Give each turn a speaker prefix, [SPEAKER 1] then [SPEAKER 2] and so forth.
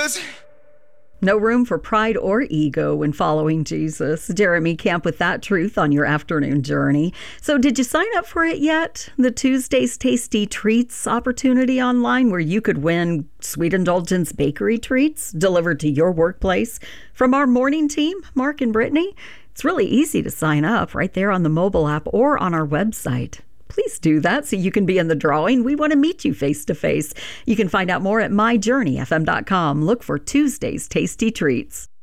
[SPEAKER 1] 'Cause
[SPEAKER 2] No room for pride or ego when following Jesus. Jeremy Camp with that truth on your afternoon journey. So did you sign up for it yet? The Tuesday's Tasty Treats opportunity online where you could win Sweet Indulgence bakery treats delivered to your workplace from our morning team, Mark and Brittany. It's really easy to sign up right there on the mobile app or on our website. Please do that so you can be in the drawing. We want to meet you face to face. You can find out more at myjourneyfm.com. Look for Tuesday's Tasty Treats.